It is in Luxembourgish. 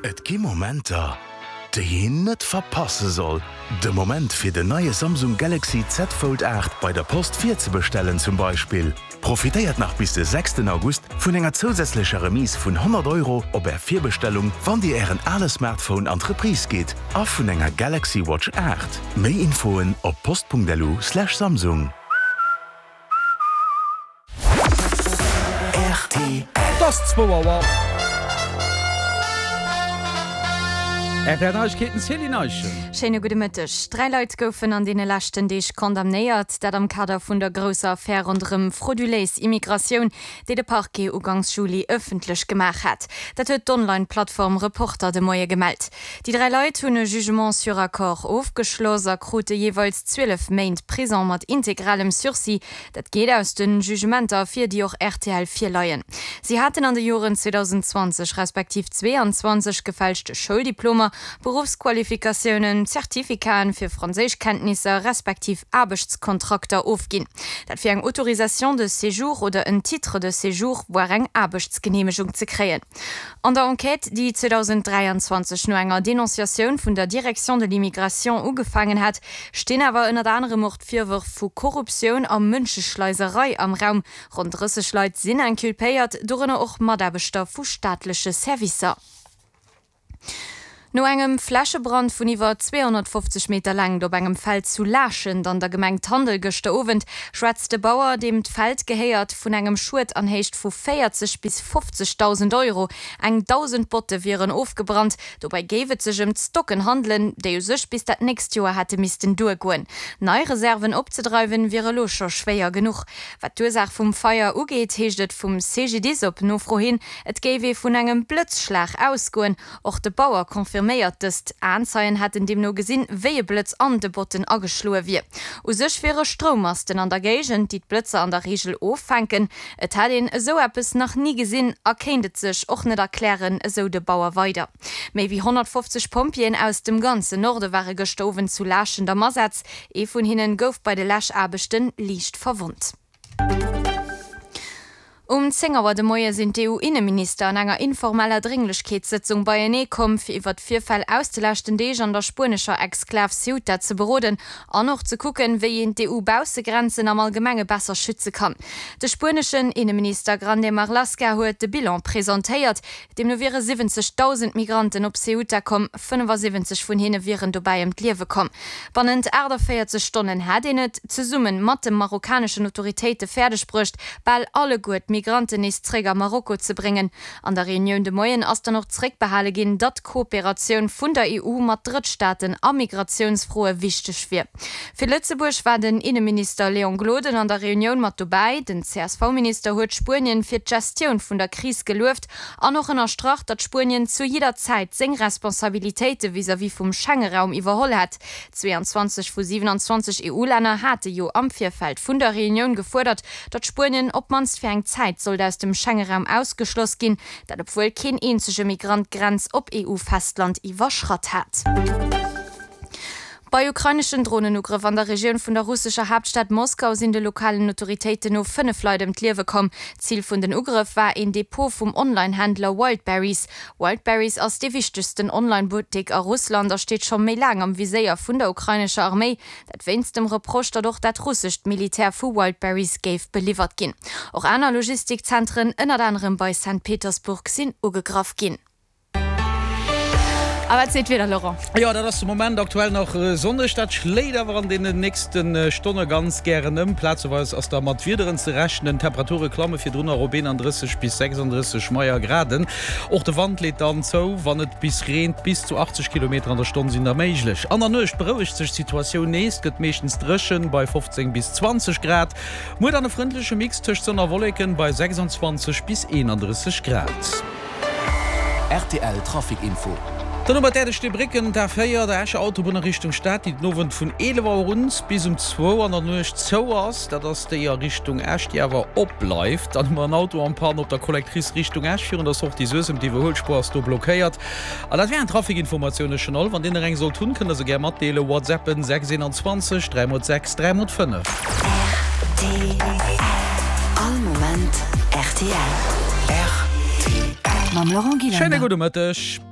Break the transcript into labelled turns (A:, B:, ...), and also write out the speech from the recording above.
A: Et gi Momenter, de hin net verpasse soll. De Moment fir de neue Samsung Galaxy Z Fold 8 bei der Post 4 zu bestellen zum Beispiel. Profitéiert nach bis de 6. August vun enger zusätzlicher Remis vun 100 € op er 4 Bestellung, wann Dir Ären alle Smartphone Entreprise geht, a vun enger Galaxy Watch 8. Mei Infoen op post.delu/Samsung.
B: RTL. Das 2 Uhr.
C: Schöne gute Mittag. 3 Leute goufen an denen Lächten, die ich kondamnéiert, dat am Kader vun der grosser Affäre rundum frauduleis Immigration, die de Parquet Ugangsjuli öffentlich gemacht hat. Dat huet d'Online-Plattform Reporter de Moie gemeldt. Die 3 Leute hunn e Jugement sur Accord aufgeschlossen, krute jeweils 12 Meint Prison mat integralem Sursis. Dat geht aus den Jugementer fir die auch RTL 4 Leuen. Sie hatten an den Jahren 2020 respektiv 22 gefälschte Schuldiplome, Berufsqualifikationen, Zertifikaten für Französischkenntnisse respektiv Arbeitskontrakte aufgehen. Dat für eine Autorisation de Séjour oder ein Titre de Séjour war eine Arbeitsgenehmigung zu kreieren. An der Enquete, die 2023 nur einer Denunziation von der Direction de l'Immigration angefangen hat, stehen aber unter anderem Mordvorwürfe von Korruption und Menschenschleuserei am Raum. Rund 30 Leute sind inculpiert, darunter auch Mordbestoff von staatlichen Services. No engem Flaschebrand vun iwwer 250 Meter lang op engem Feld zu Laschen, an der Gemengt Handel gestowen, schwätzt de Bauer dem d'Feld geheiert vun engem Schut anhecht vu 40 bis 50.000 €. Eng 1000 Botte wären aufgebrannt, dobei gewet sech Stocken handeln, déi sech bis dat nächst Joer hätte misisten durchgoen. Neu Reserven opzedreiwen wäre locher schwéier genug. Wat d'Ursach vum Feier ugeet, heeschtet vum CGD op no frohin, et géwe vun engem Blötzschlag ausgoen, och de Bauer konfirmiert Anzeigen hat in dem no gesinn wéie Blitz an de Botten ageschloe wie. U sech wäre Strommasten an der Gegend, die Blitze an der Regel auffangen. Et hat den so etwas noch nie gesinn, erkennt sich och net erklären, so de Bauer weiter. Mei wie 150 Pompien aus dem ganzen Norde waren gestoven zu Laschen der Masatz. Von hinnen gouf bei de Lascharbechten liicht verwundt. 10 Uhr de Moie sind EU-Innenminister an enger informeller Dringlichkeitssitzung bei ENECOM iwwer d'Vierfall auszulächten Deeg an der spanischer Exklav Ceuta zu beroden, an noch zu gucken, wie in EU-Bausegrenzen am Allgemenge besser schützen kann. De spanischen Innenminister Grande Marlaska huet de Bilan präsentiert, dem nur wäre 70.000 Migranten op Ceuta kommen, 75 von hinnen wären dabei im Liewe kommen. Binnen 40 Stunden hat net zu summen mat dem marokkanischen Autoritäten fertig sprücht, weil alle gut Migranten ist Träger Marokko zu bringen. An der Reunion de Moyen as da noch zurückbehalle gin, dat Kooperation vun der EU mat Drittstaaten a Migrationsfrohe wichtig wird. Für Lützeburg war den Innenminister Leon Gloden an der Reunion mat dabei, den CSV-Minister huet Spurien fir Gestion vun der Krise geluft, an noch in der Strach, dat Spurien zu jeder Zeit seng Responsabilitäten vis-à-vis vom Schengen-Raum überholt hat. 22 vu 27 EU-Länder hatte jo am Vierfeld vun der Reunion gefordert, dat Spurien op mans für eng Zeit soll aus dem Schengen-Raum ausgeschlossen gehen, dat obwohl kein einziger Migrantgrenz op EU-Festland überschrott hat. Bei ukrainischen Drohnenangriff an der Region von der russischen Hauptstadt Moskau sind die lokalen Autoritäten nur 5 Leute im Leben gekommen. Ziel von den Angriff war ein Depot vom Online-Händler Wildberries. Wildberries als die wichtigsten Online-Boutique in Russland, da steht schon mehr lang am Visier von der ukrainischen Armee. Das wenn's dem Reproch dadurch, dass russisches Militär für Wildberries beliefert gehen. Auch andere Logistikzentren, unter anderem bei St. Petersburg, sind angegriffen gehen. Aber seht wieder, Laurent.
B: Ja, das ist im Moment aktuell noch Sonnenstadt Schleider waren in den nächsten Stunden ganz gerne im Platz, weil es aus der Matwiederen zu rechnen Temperaturklamme für 30 bis 36 Grad. Auch die Wand lädt dann so, wann es bis regnet, bis zu 80 km an der Stunde sind möglich. An der Nacht beruhigt sich die Situation nicht, geht meistens drischen bei 15 bis 20 Grad. Mit einer freundlichen Mix zwischen Sonnenwolken bei 26 bis 31 Grad.
D: RTL Trafikinfo.
B: Dann über der Bricken der Feier der erste Autobahn Richtung Stadt, die Nowen von 11 Uhr bis 2 Uhr an der Nacht so aus, dass der ja Richtung Erstjäger abläuft. Dann haben wir ein Auto am Pan auf der Kollektrice Richtung Erstführen, das auch die Sösem, die Überholspur ist blockiert. Aber das wären Trafikinformationen schon all, wenn den Ring soll tun, können Sie gerne mit Tele WhatsAppen 621 306 305.
E: RTL. All Moment RTL.
B: RTL. Schöne gute Mittag.